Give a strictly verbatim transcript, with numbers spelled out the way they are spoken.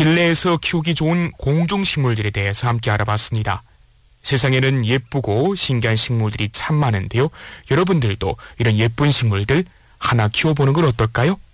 실내에서 키우기 좋은 공중식물들에 대해서 함께 알아봤습니다. 세상에는 예쁘고 신기한 식물들이 참 많은데요. 여러분들도 이런 예쁜 식물들 하나 키워보는 건 어떨까요?